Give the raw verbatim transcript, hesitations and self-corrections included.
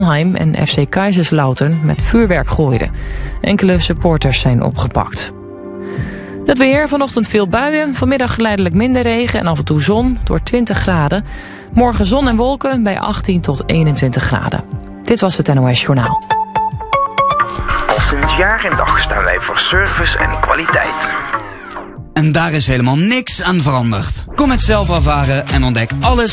Heim en F C Kaiserslautern met vuurwerk gooiden. Enkele supporters zijn opgepakt. Het weer, vanochtend veel buien, vanmiddag geleidelijk minder regen en af en toe zon, door twintig graden. Morgen zon en wolken bij achttien tot eenentwintig graden. Dit was het N O S Journaal. Al sinds jaar en dag staan wij voor service en kwaliteit. En daar is helemaal niks aan veranderd. Kom het zelf ervaren en ontdek alles